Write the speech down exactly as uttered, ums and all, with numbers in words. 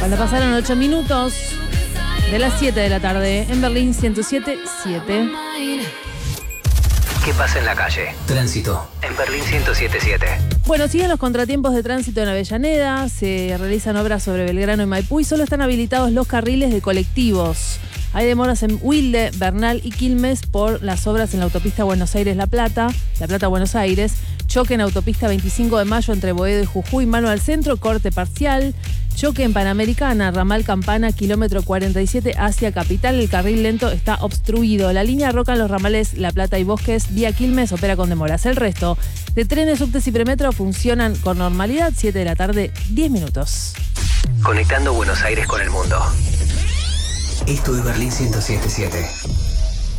Cuando pasaron ocho minutos de las siete de la tarde en Berlín ciento siete punto siete. ¿Qué pasa en la calle? Tránsito en Berlín ciento siete punto siete. Bueno, siguen los contratiempos de tránsito en Avellaneda, se realizan obras sobre Belgrano y Maipú y solo están habilitados los carriles de colectivos. Hay demoras en Wilde, Bernal y Quilmes por las obras en la autopista Buenos Aires-La Plata, La Plata-Buenos Aires, choque en autopista veinticinco de mayo entre Boedo y Jujuy, mano al centro, corte parcial, choque en Panamericana, ramal Campana, kilómetro cuarenta y siete hacia Capital, el carril lento está obstruido. La línea roca en los ramales La Plata y Bosques, vía Quilmes, opera con demoras. El resto de trenes, subtes y premetro funcionan con normalidad, siete de la tarde, diez minutos. Conectando Buenos Aires con el mundo. Esto es Berlín ciento siete punto siete.